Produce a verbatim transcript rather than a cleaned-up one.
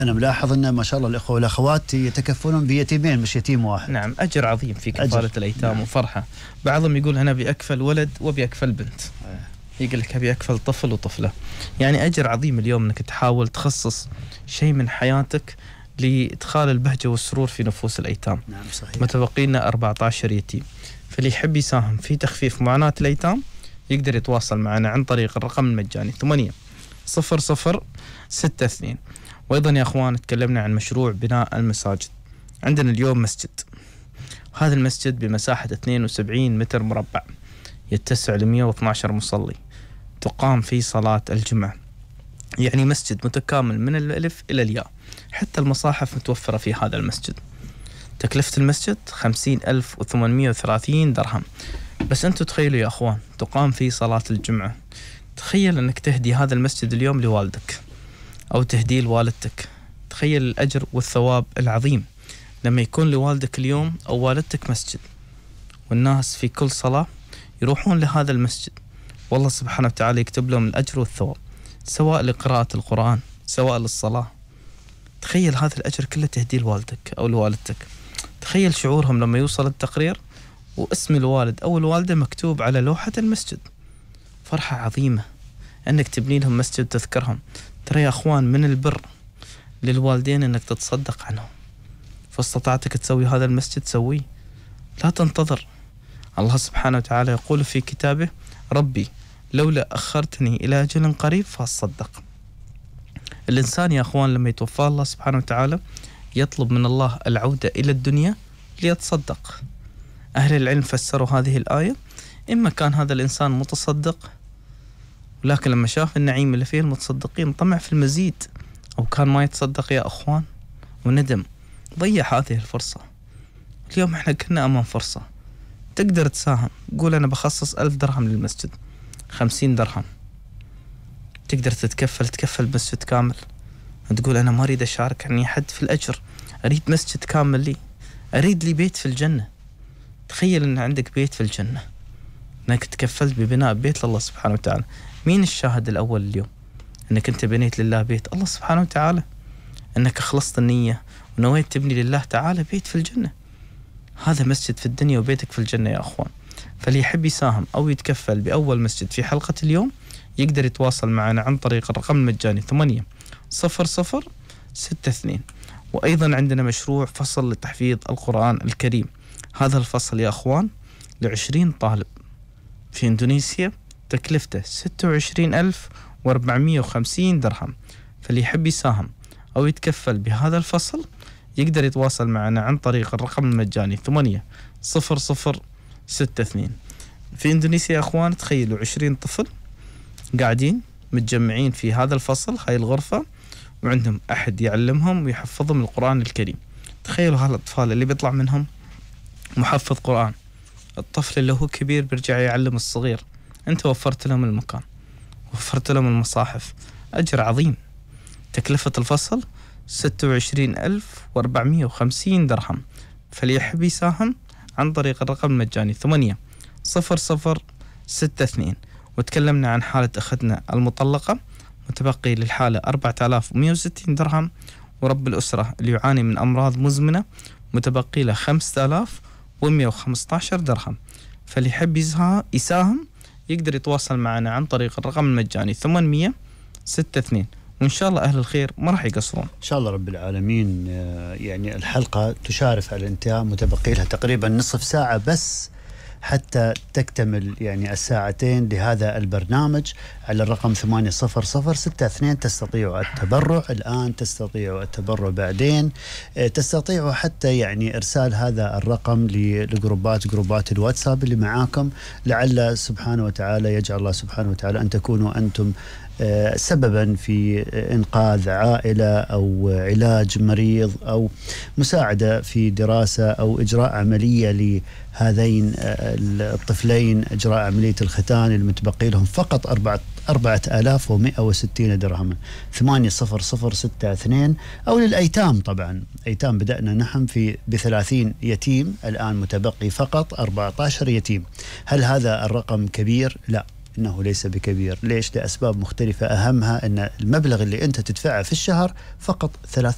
أنا ملاحظ أن ما شاء الله الأخوة والأخوات يتكفلون بيتيمين مش يتيم واحد. نعم، أجر عظيم في كفالة أجر. الأيتام. نعم. وفرحة. بعضهم يقول أنا بأكفل ولد وبأكفل بنت، يقول لك أبي أكفل طفل وطفلة. يعني أجر عظيم اليوم أنك تحاول تخصص شيء من حياتك لإدخال البهجة والسرور في نفوس الأيتام. نعم صحيح. متبقينا أربعة عشر يتيم، فاللي يحب يساهم في تخفيف معاناة الأيتام يقدر يتواصل معنا عن طريق الرقم المجاني ثمانية صفر صفر ستة اثنين. وأيضا يا أخوان تكلمنا عن مشروع بناء المساجد. عندنا اليوم مسجد، هذا المسجد بمساحة اثنين وسبعين متر مربع يتسع ل مئة واثني عشر مصلي، تقام فيه صلاة الجمعة. يعني مسجد متكامل من الألف إلى الياء، حتى المصاحف متوفرة في هذا المسجد. تكلفة المسجد خمسين ألف وثمانمئة وثلاثين درهم. بس أنتوا تخيلوا يا أخوان، تقام فيه صلاة الجمعة. تخيل أنك تهدي هذا المسجد اليوم لوالدك أو تهديه لوالدتك. تخيل الأجر والثواب العظيم لما يكون لوالدك اليوم أو والدتك مسجد، والناس في كل صلاة يروحون لهذا المسجد، والله سبحانه وتعالى يكتب لهم الأجر والثواب، سواء لقراءة القرآن سواء للصلاة. تخيل هذا الأجر كله تهديه لوالدك أو لوالدتك. تخيل شعورهم لما يوصل التقرير واسم الوالد أو الوالدة مكتوب على لوحة المسجد. فرحة عظيمة أنك تبني لهم مسجد تذكرهم. ترى يا أخوان من البر للوالدين أنك تتصدق عنهم، فاستطعتك تسوي هذا المسجد سويه، لا تنتظر. الله سبحانه وتعالى يقول في كتابه ربي لولا أخرتني إلى أجل قريب فأصدق. الإنسان يا أخوان لما يتوفى الله سبحانه وتعالى يطلب من الله العودة إلى الدنيا ليتصدق. أهل العلم فسروا هذه الآية، إما كان هذا الإنسان متصدق ولكن لما شاف النعيم اللي فيه المتصدقين طمع في المزيد، أو كان ما يتصدق يا أخوان وندم، ضيع هذه الفرصة. اليوم احنا كنا أمام فرصة، تقدر تساهم. قول أنا بخصص ألف درهم للمسجد، خمسين درهم تقدر تتكفل تكفل مسجد كامل. تقول أنا ما أريد أشارك عني حد في الأجر، أريد مسجد كامل لي، أريد لي بيت في الجنة. تخيل أن عندك بيت في الجنة، أنك تكفلت ببناء بيت لله سبحانه وتعالى. مين الشاهد الأول اليوم أنك أنت بنيت لله بيت؟ الله سبحانه وتعالى. أنك أخلصت النية ونويت تبني لله تعالى بيت في الجنة. هذا مسجد في الدنيا وبيتك في الجنة يا أخوان. فاللي يحب يساهم أو يتكفل بأول مسجد في حلقة اليوم يقدر يتواصل معنا عن طريق الرقم المجاني ثمانية صفر صفر ستة اثنين. وأيضا عندنا مشروع فصل لتحفيظ القرآن الكريم. هذا الفصل يا أخوان لعشرين طالب في إندونيسيا، تكلفته ستة وعشرين ألف وأربعمئة وخمسين درهم. فاللي يحب يساهم أو يتكفل بهذا الفصل يقدر يتواصل معنا عن طريق الرقم المجاني ثمانية صفر صفر ستة اثنين. في إندونيسيا يا أخوان تخيلوا عشرين طفل قاعدين متجمعين في هذا الفصل، هاي الغرفة، وعندهم أحد يعلمهم ويحفظهم القرآن الكريم. تخيلوا هالأطفال اللي بيطلع منهم محفظ قرآن، الطفل اللي هو كبير بيرجع يعلم الصغير. أنت وفرت لهم المكان، وفرت لهم المصاحف، أجر عظيم. تكلفة الفصل ستة وعشرين ألف وأربعمئة وخمسين درهم. فاللي يحب يساهم عن طريق الرقم المجاني ثمانية صفر صفر ستة اثنين. وتكلمنا عن حالة أختنا المطلقة، متبقي للحالة أربعة آلاف ومئة وستين درهم. ورب الأسرة اللي يعاني من أمراض مزمنة متبقي له خمسة آلاف ومئة وخمسة عشر درهم. فاللي يحب يساهم يقدر يتواصل معنا عن طريق الرقم المجاني ثمانمئة ستة اثنين. وإن شاء الله أهل الخير ما راح يقصرون إن شاء الله رب العالمين. يعني الحلقة تشارف على الانتهاء، متبقي لها تقريبا نصف ساعة بس حتى تكتمل يعني الساعتين لهذا البرنامج. على الرقم ثمانية صفر صفر ستة اثنين تستطيعوا التبرع الآن، تستطيعوا التبرع بعدين، تستطيعوا حتى يعني إرسال هذا الرقم لجروبات جروبات الواتساب اللي معاكم، لعل سبحانه وتعالى يجعل الله سبحانه وتعالى أن تكونوا أنتم سببا في إنقاذ عائلة أو علاج مريض أو مساعدة في دراسة أو إجراء عملية لهذين الطفلين، إجراء عملية الختان المتبقي لهم فقط أربعة أربعة آلاف ومئة وستين درهم. ثمانية صفر صفر ستة اثنين. أو للأيتام طبعا، أيتام بدأنا نحن في بثلاثين يتيم، الآن متبقي فقط أربعة عشر يتيم. هل هذا الرقم كبير؟ لا، إنه ليس بكبير. ليش؟ لأسباب مختلفة، أهمها أن المبلغ اللي أنت تدفعه في الشهر فقط ثلاث